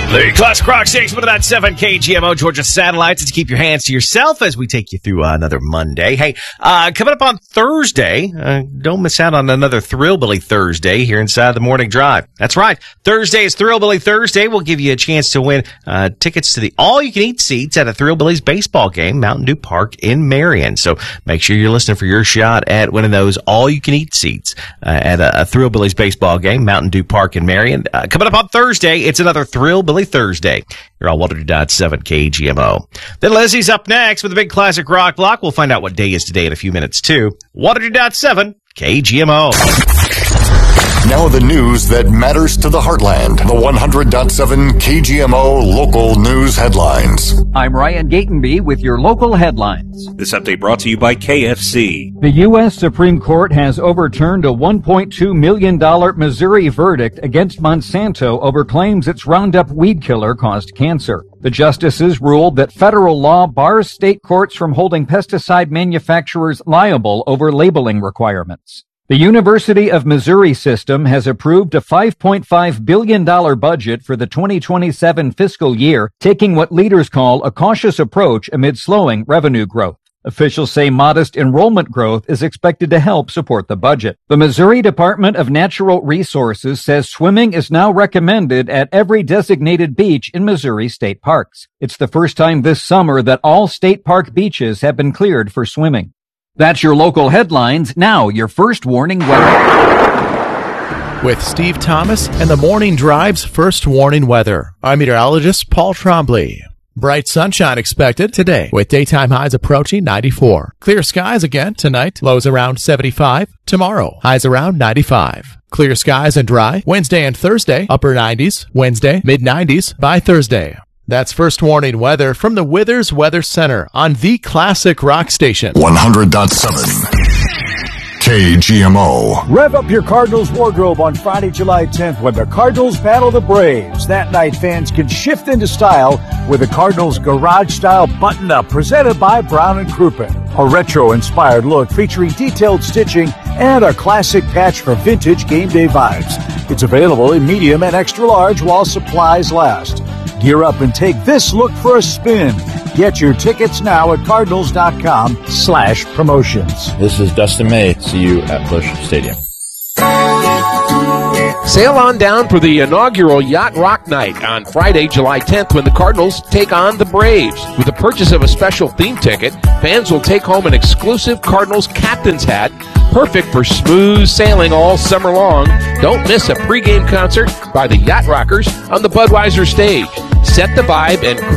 The Classic Rock Station, 107 KGMO, Georgia Satellites, to keep your hands to yourself as we take you through another Monday. Hey, coming up on Thursday, don't miss out on another Thrillbilly Thursday here inside the Morning Drive. That's right. Thursday is Thrillbilly Thursday. We'll give you a chance to win tickets to the all-you-can-eat seats at a Thrillbillies baseball game, Mountain Dew Park in Marion. So make sure you're listening for your shot at winning those all-you-can-eat seats at a Thrillbillies baseball game, Mountain Dew Park in Marion. Coming up on Thursday, it's another Thrillbilly Thursday. You're on 100.7 KGMO. Then Leslie's up next with a big classic rock block. We'll find out what day is today in a few minutes, too. 100.7 KGMO. Now the news that matters to the heartland. The 100.7 KGMO local news headlines. I'm Ryan Gatenby with your local headlines. This update brought to you by KFC. The U.S. Supreme Court has overturned a $1.2 million Missouri verdict against Monsanto over claims its Roundup weed killer caused cancer. The justices ruled that federal law bars state courts from holding pesticide manufacturers liable over labeling requirements. The University of Missouri system has approved a $5.5 billion budget for the 2027 fiscal year, taking what leaders call a cautious approach amid slowing revenue growth. Officials say modest enrollment growth is expected to help support the budget. The Missouri Department of Natural Resources says swimming is now recommended at every designated beach in Missouri state parks. It's the first time this summer that all state park beaches have been cleared for swimming. That's your local headlines. Now, your first warning weather. With Steve Thomas and the Morning Drive's first warning weather, I'm meteorologist Paul Trombley. Bright sunshine expected today with daytime highs approaching 94. Clear skies again tonight, lows around 75. Tomorrow, highs around 95. Clear skies and dry Wednesday and Thursday, upper 90s. Wednesday, mid 90s by Thursday. That's first warning weather from the Withers Weather Center on the Classic Rock Station. 100.7 KGMO. Rev up your Cardinals wardrobe on Friday, July 10th when the Cardinals battle the Braves. That night, fans can shift into style with the Cardinals Garage-style button-up presented by Brown & Crouppen. A retro-inspired look featuring detailed stitching and a classic patch for vintage game day vibes. It's available in medium and extra large while supplies last. Gear up and take this look for a spin. Get your tickets now at cardinals.com/promotions. This is Dustin May. See you at Busch Stadium. Sail on down for the inaugural Yacht Rock Night on Friday, July 10th, when the Cardinals take on the Braves. With the purchase of a special theme ticket, fans will take home an exclusive Cardinals captain's hat, perfect for smooth sailing all summer long. Don't miss a pregame concert by the Yacht Rockers on the Budweiser stage. Set the vibe and